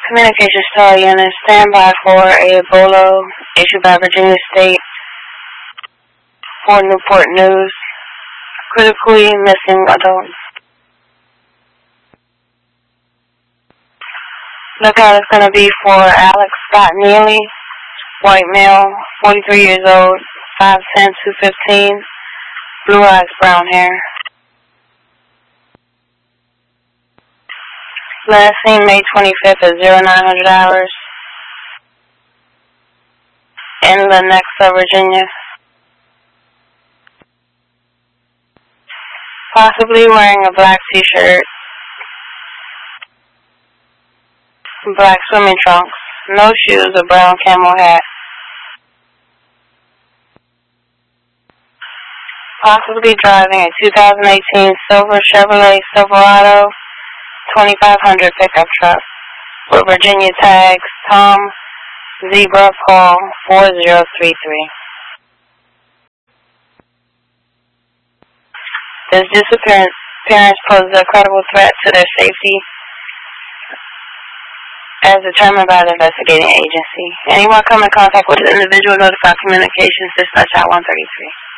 Communication Star Unit, stand by for a BOLO issued by Virginia State for Newport News. Critically missing adults. Lookout is going to be for Alex Scott Neely, white male, 43 years old, 5'10", 215, blue eyes, brown hair. Last seen May 25th at 0900 hours in Lenexa, Virginia. Possibly wearing a black t-shirt, black swimming trunks, no shoes, a brown camel hat. Possibly driving a 2018 silver Chevrolet Silverado 2500 pickup truck with Virginia tags Tom Zebra Paul 4033. This disappearance poses a credible threat to their safety as determined by the investigating agency. Anyone come in contact with the individual, notify communications dispatch at 133.